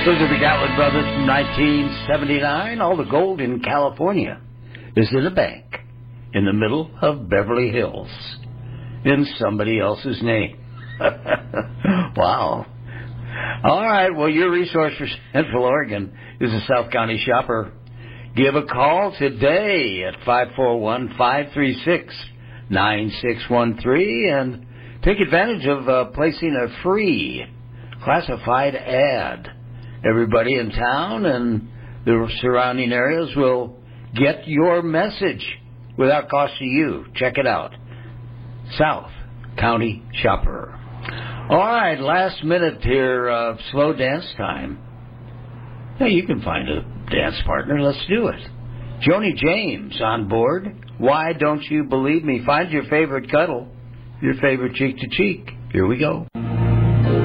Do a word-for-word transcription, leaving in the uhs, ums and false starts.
Those are the Gatlin Brothers from nineteen seventy-nine. All the gold in California is in a bank in the middle of Beverly Hills in somebody else's name. Wow. All right, well, your resource for Central Oregon is a South County shopper. Give a call today at five four one, five three six, nine six one three and take advantage of uh, placing a free classified ad. Everybody in town and the surrounding areas will get your message without cost to you. Check it out. South County Shopper. All right, last minute here, uh, slow dance time. Hey, you can find a dance partner. Let's do it. Joni James on board. Why Don't You Believe Me? Find your favorite cuddle, your favorite cheek to cheek. Here we go.